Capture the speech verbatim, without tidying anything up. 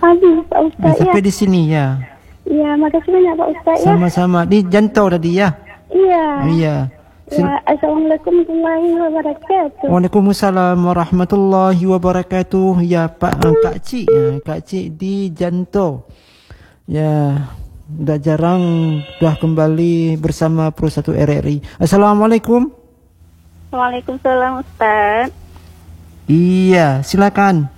habis Pak Ustaz Dah sampai ya. di sini ya. Ya, makasih banyak Pak Ustaz ya. Sama-sama. Di Jantau tadi ya. Iya. Iya. Ya, Assalamualaikum warahmatullahi wabarakatuh. Waalaikumsalam warahmatullahi wabarakatuh. Ya Pak uh, Kak Cik, uh, Kak Cik di Jantau. Ya, dah jarang dah kembali bersama Pro satu R R I. Assalamualaikum. Waalaikumsalam Ustaz. Iya, silakan.